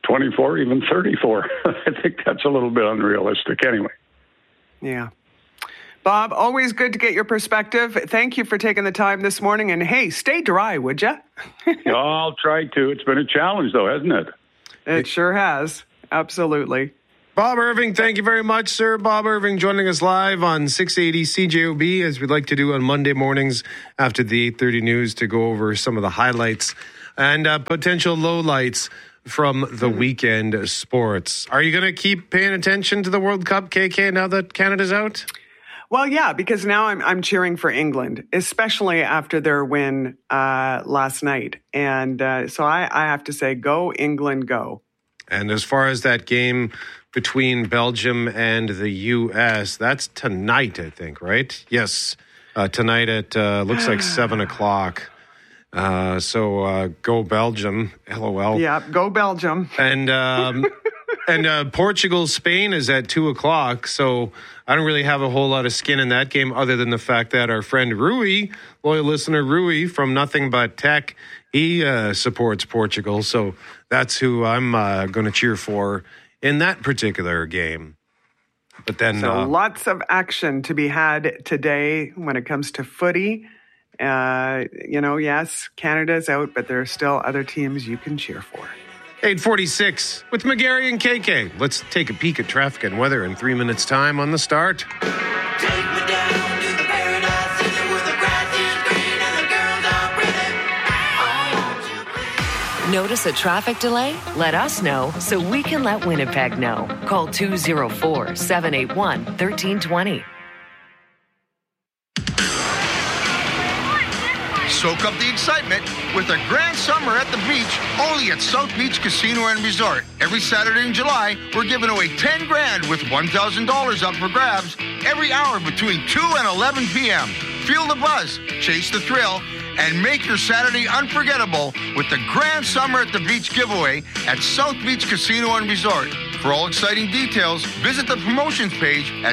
[SPEAKER 9] 24, even 34. I think that's a little bit unrealistic anyway.
[SPEAKER 2] Yeah. Bob, always good to get your perspective. Thank you for taking the time this morning. And hey, stay dry, would you?
[SPEAKER 9] I'll try to. It's been a challenge, though, hasn't it?
[SPEAKER 2] It sure has. Absolutely.
[SPEAKER 3] Bob Irving, thank you very much, sir. Bob Irving joining us live on 680 CJOB, as we'd like to do on Monday mornings after the 8:30 news, to go over some of the highlights and potential lowlights from the weekend sports. Are you going to keep paying attention to the World Cup, KK, now that Canada's out?
[SPEAKER 2] Well, yeah, because now I'm cheering for England, especially after their win last night. And so I have to say, go England, go.
[SPEAKER 3] And as far as that game between Belgium and the U.S., that's tonight, I think, right? Yes, tonight at looks like 7 o'clock. So go Belgium, LOL.
[SPEAKER 2] Yeah, go Belgium.
[SPEAKER 3] And Portugal, Spain is at 2 o'clock. So I don't really have a whole lot of skin in that game, other than the fact that our friend Rui, loyal listener Rui from Nothing But Tech, he supports Portugal. So that's who I'm going to cheer for in that particular game. But then
[SPEAKER 2] lots of action to be had today when it comes to footy. Yes, Canada's out, but there are still other teams you can cheer for.
[SPEAKER 3] 8:46 with McGarry and KK. Let's take a peek at traffic and weather in 3 minutes' time on The Start.
[SPEAKER 10] Notice a traffic delay? Let us know so we can let Winnipeg know. Call 204-781-1320.
[SPEAKER 11] Soak up the excitement with a grand summer at the beach, only at South Beach Casino and Resort. Every Saturday in July, we're giving away $10,000 with $1,000 up for grabs every hour between 2 and 11 p.m. Feel the buzz, chase the thrill, and make your Saturday unforgettable with the Grand Summer at the Beach giveaway at South Beach Casino and Resort. For all exciting details, visit the promotions page at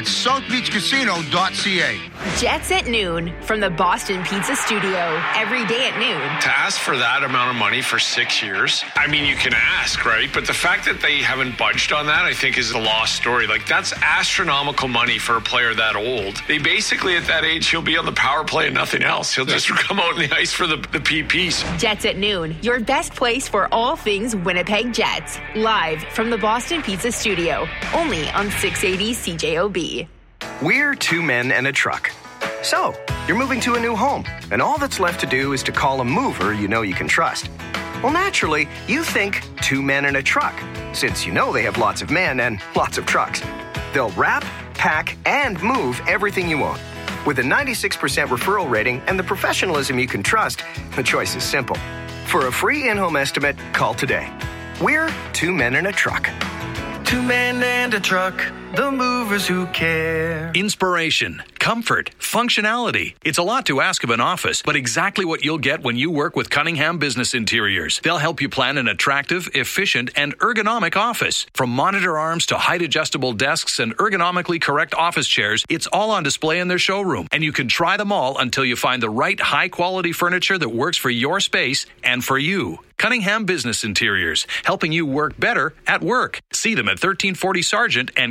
[SPEAKER 11] southbeachcasino.ca.
[SPEAKER 19] Jets at noon from the Boston Pizza Studio. Every day at noon.
[SPEAKER 12] To ask for that amount of money for 6 years, I mean, you can ask, right? But the fact that they haven't budged on that, I think, is a lost story. Like, that's astronomical money for a player that old. They basically, at that age, he'll be on the power play and nothing else. He'll just come out in the ice for the PPs.
[SPEAKER 19] Jets at noon, your best place for all things Winnipeg Jets. Live from the Boston Pizza Studio. Only on 680 CJOB.
[SPEAKER 13] We're two men and a truck. So, you're moving to a new home, and all that's left to do is to call a mover you know you can trust. Well, naturally, you think two men and a truck, since you know they have lots of men and lots of trucks. They'll wrap, pack, and move everything you own. With a 96% referral rating and the professionalism you can trust, the choice is simple. For a free in-home estimate, call today. We're two men and a truck.
[SPEAKER 18] Two men and a truck, the movers who care.
[SPEAKER 14] Inspiration, comfort, functionality. It's a lot to ask of an office, but exactly what you'll get when you work with Cunningham Business Interiors. They'll help you plan an attractive, efficient, and ergonomic office. From monitor arms to height-adjustable desks and ergonomically correct office chairs, it's all on display in their showroom, and you can try them all until you find the right high-quality furniture that works for your space and for you. Cunningham Business Interiors, helping you work better at work. See them at 1340 Sargent and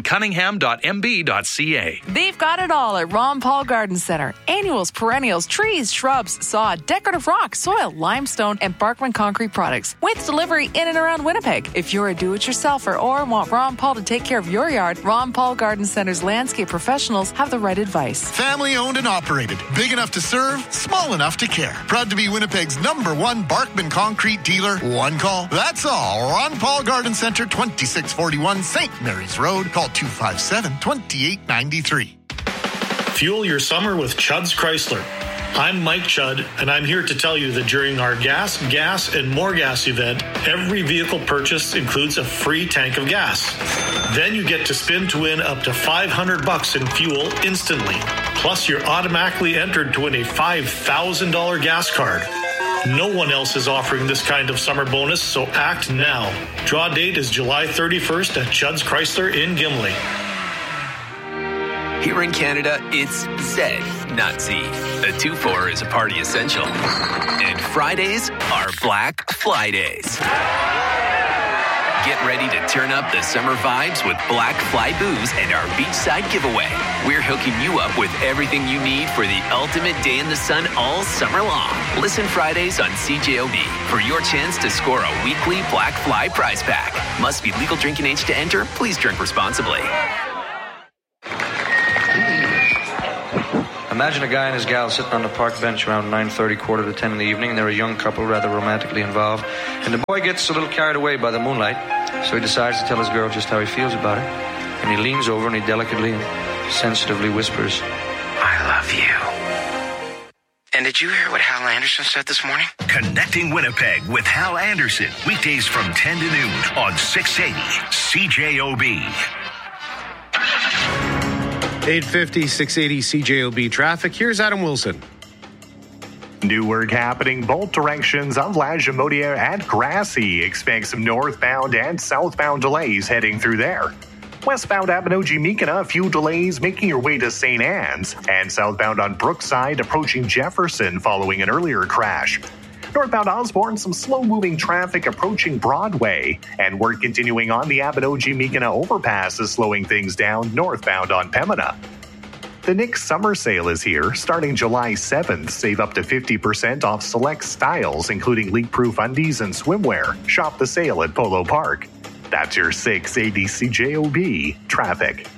[SPEAKER 14] cunningham.mb.ca.
[SPEAKER 15] They've got it all at Ron Paul Garden Center. Annuals, perennials, trees, shrubs, sod, decorative rock, soil, limestone, and Barkman concrete products. With delivery in and around Winnipeg. If you're a do-it-yourselfer or want Ron Paul to take care of your yard, Ron Paul Garden Center's landscape professionals have the right advice.
[SPEAKER 16] Family owned and operated. Big enough to serve, small enough to care. Proud to be Winnipeg's #1 Barkman concrete dealer. One call. That's all. Ron Paul Garden Center, 2641 St. Mary's Road. Call 257-2893.
[SPEAKER 17] Fuel your summer with Chudd's Chrysler. I'm Mike Chudd, and I'm here to tell you that during our gas, and more gas event, every vehicle purchase includes a free tank of gas. Then you get to spin to win up to $500 in fuel instantly. Plus, you're automatically entered to win a $5,000 gas card. No one else is offering this kind of summer bonus, so act now. Draw date is July 31st at Chudd's Chrysler in Gimli.
[SPEAKER 29] Here in Canada, it's Z, not Z. A 2-4 is a party essential. And Fridays are Black Fly Days. Get ready to turn up the summer vibes with Black Fly Booze and our beachside giveaway. We're hooking you up with everything you need for the ultimate day in the sun all summer long. Listen Fridays on CJOB for your chance to score a weekly Black Fly prize pack. Must be legal drinking age to enter. Please drink responsibly.
[SPEAKER 4] Imagine a guy and his gal sitting on the park bench around 9:30, quarter to 10 in the evening, and they're a young couple, rather romantically involved. And the boy gets a little carried away by the moonlight, so he decides to tell his girl just how he feels about her. And he leans over and he delicately and sensitively whispers, "I love you."
[SPEAKER 6] And did you hear what Hal Anderson said this morning?
[SPEAKER 7] Connecting Winnipeg with Hal Anderson, weekdays from 10 to noon on 680 CJOB.
[SPEAKER 3] 850, 680 CJOB traffic. Here's Adam Wilson.
[SPEAKER 1] New work happening both directions of La Jamodia and Grassy. Expect some northbound and southbound delays heading through there. Westbound Abinogi-Meekina, a few delays making your way to St. Anne's. And southbound on Brookside approaching Jefferson following an earlier crash. Northbound Osborne, some slow-moving traffic approaching Broadway. And work continuing on the Abinogi-Meekina overpass is slowing things down northbound on Pembina. The Nick's summer sale is here, starting July 7th. Save up to 50% off select styles, including leak-proof undies and swimwear. Shop the sale at Polo Park. That's your 680 CJOB traffic.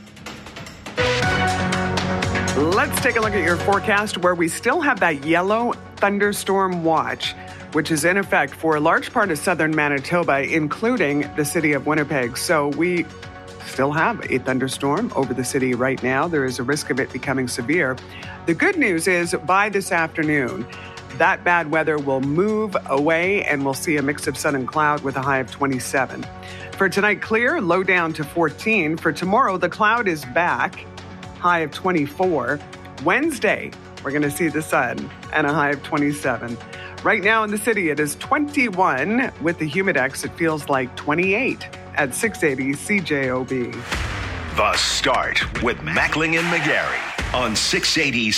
[SPEAKER 2] Let's take a look at your forecast where we still have that yellow thunderstorm watch, which is in effect for a large part of southern Manitoba, including the city of Winnipeg. So we still have a thunderstorm over the city right now. There is a risk of it becoming severe. The good news is by this afternoon, that bad weather will move away and we'll see a mix of sun and cloud with a high of 27. For tonight, clear, low down to 14. For tomorrow, the cloud is back, high of 24. Wednesday, we're going to see the sun and a high of 27. Right now in the city, it is 21. With the Humidex, it feels like 28 at 680 CJOB.
[SPEAKER 7] The Start with Mackling and McGarry on 680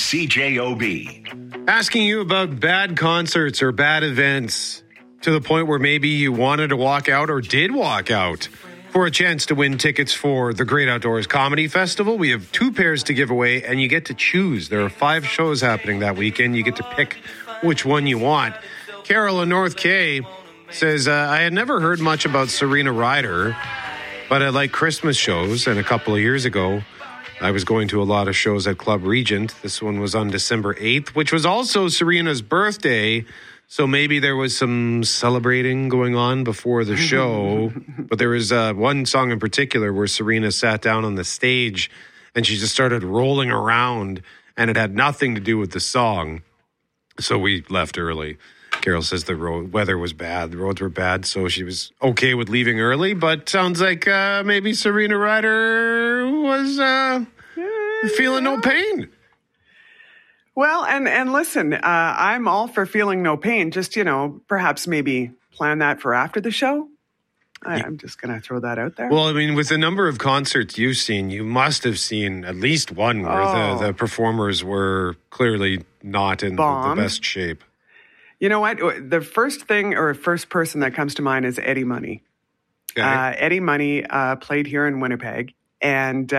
[SPEAKER 7] CJOB.
[SPEAKER 3] Asking you about bad concerts or bad events to the point where maybe you wanted to walk out or did walk out for a chance to win tickets for the Great Outdoors Comedy Festival. We have 2 pairs to give away, and you get to choose. There are 5 shows happening that weekend. You get to pick which one you want. Carol in North K says, I had never heard much about Serena Ryder, but I like Christmas shows, and a couple of years ago, I was going to a lot of shows at Club Regent. This one was on December 8th, which was also Serena's birthday. So maybe there was some celebrating going on before the show. But there was one song in particular where Serena sat down on the stage and she just started rolling around, and it had nothing to do with the song. So we left early. Carol says the weather was bad. The roads were bad, so she was okay with leaving early. But sounds like maybe Serena Ryder was feeling no pain.
[SPEAKER 2] Well, and listen, I'm all for feeling no pain. Just, perhaps maybe plan that for after the show. I'm just going to throw that out there.
[SPEAKER 3] Well, I mean, with the number of concerts you've seen, you must have seen at least one where the performers were clearly not in the best shape.
[SPEAKER 2] You know what? The first person that comes to mind is Eddie Money. Okay. Eddie Money played here in Winnipeg. And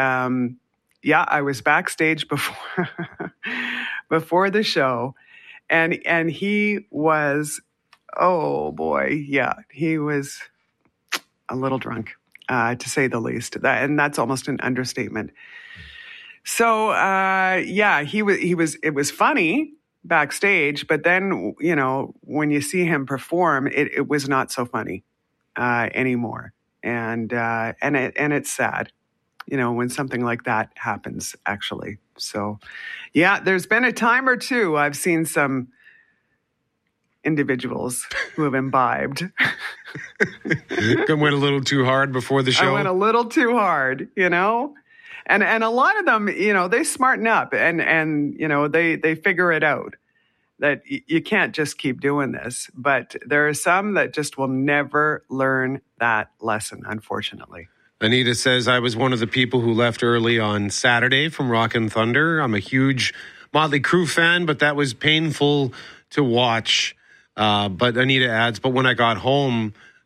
[SPEAKER 2] I was backstage before the show. And he was, oh boy, yeah, he was a little drunk, to say the least. And that's almost an understatement. So, it was funny backstage, but then, when you see him perform, it was not so funny anymore. And it's sad, when something like that happens, actually. So, yeah, there's been a time or two I've seen some individuals who have imbibed.
[SPEAKER 3] Went a little too hard before the show.
[SPEAKER 2] I went a little too hard, And a lot of them, they smarten up and they figure it out that you can't just keep doing this. But there are some that just will never learn that lesson, unfortunately.
[SPEAKER 3] Anita says, I was one of the people who left early on Saturday from Rockin' Thunder. I'm a huge Motley Crue fan, but that was painful to watch. But Anita adds, but when I got home,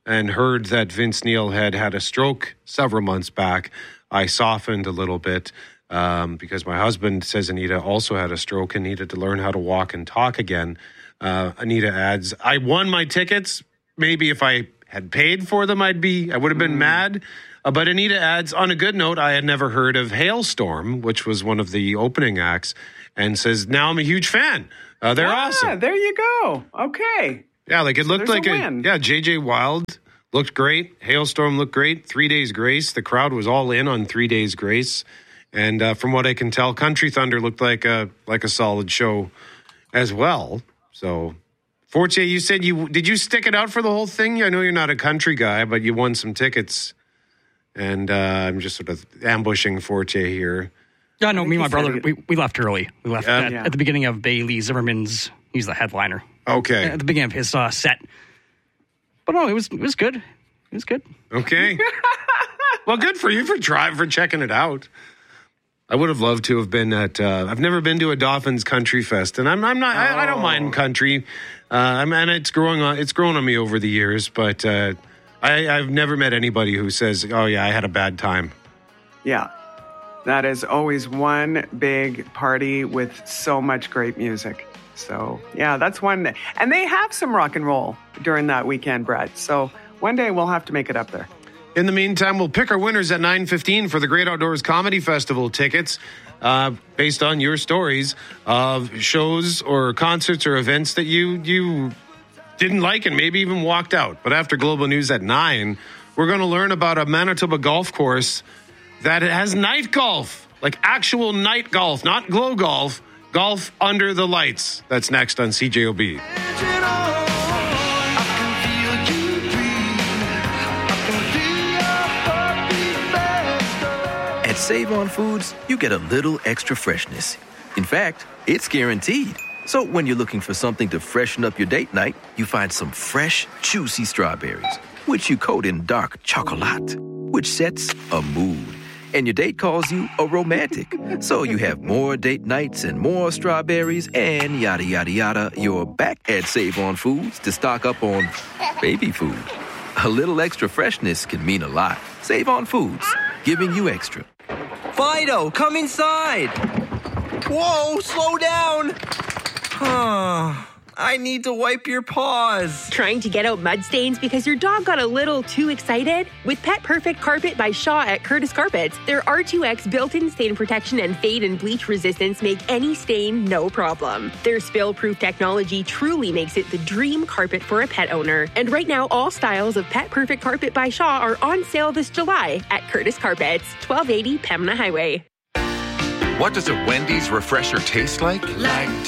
[SPEAKER 3] and heard that Vince Neil had a stroke several months back, I softened a little bit because my husband says Anita also had a stroke and needed to learn how to walk and talk again. Anita adds, I won my tickets. Maybe if I had paid for them, I would have been mad. But Anita adds, on a good note, I had never heard of Hailstorm, which was one of the opening acts, and says, now I'm a huge fan. They're awesome.
[SPEAKER 2] There you go. Okay.
[SPEAKER 3] Yeah, like it looked like
[SPEAKER 2] a win.
[SPEAKER 3] JJ Wild looked great. Hailstorm looked great. 3 Days Grace. The crowd was all in on 3 Days Grace. And from what I can tell, Country Thunder looked like a solid show as well. So, Forte, you said did you stick it out for the whole thing? I know you're not a country guy, but you won some tickets. And I'm just sort of ambushing Forte here.
[SPEAKER 8] Yeah, no, me and my brother, we left early. We left at the beginning of Bailey Zimmerman's. He's the headliner.
[SPEAKER 3] Okay.
[SPEAKER 8] At the beginning of his set. But no, it was good. It was good.
[SPEAKER 3] Okay. Well, good for you for checking it out. I would have loved to have been at. I've never been to a Dolphins Country Fest, and I'm not. I don't mind country. And it's grown on me over the years, but I've never met anybody who says, "Oh yeah, I had a bad time."
[SPEAKER 2] Yeah, that is always one big party with so much great music. So yeah, that's one. And they have some rock and roll during that weekend, Brett. So one day we'll have to make it up there.
[SPEAKER 3] In the meantime, we'll pick our winners at 9:15 for the Great Outdoors Comedy Festival tickets based on your stories of shows or concerts or events that you didn't like and maybe even walked out. But after Global News at 9, we're going to learn about a Manitoba golf course that has night golf, like actual night golf, not glow golf, golf under the lights. That's next on CJOB.
[SPEAKER 20] At Save On Foods, you get a little extra freshness. In fact, it's guaranteed. So when you're looking for something to freshen up your date night, you find some fresh, juicy strawberries, which you coat in dark chocolate, which sets a mood. And your date calls you a romantic. So you have more date nights and more strawberries and yada, yada, yada. You're back at Save On Foods to stock up on baby food. A little extra freshness can mean a lot. Save On Foods, giving you extra.
[SPEAKER 18] Fido, come inside. Whoa, slow down. I need to wipe your paws.
[SPEAKER 19] Trying to get out mud stains because your dog got a little too excited? With Pet Perfect Carpet by Shaw at Curtis Carpets, their R2X built-in stain protection and fade and bleach resistance make any stain no problem. Their spill-proof technology truly makes it the dream carpet for a pet owner. And right now, all styles of Pet Perfect Carpet by Shaw are on sale this July at Curtis Carpets, 1280 Pembina Highway.
[SPEAKER 21] What does a Wendy's refresher taste like?